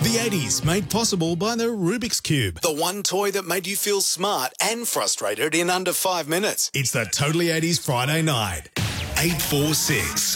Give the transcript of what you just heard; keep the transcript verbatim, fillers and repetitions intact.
The eighties made possible by the Rubik's Cube. The one toy that made you feel smart and frustrated in under five minutes. It's the Totally eighties Friday night. eight four six.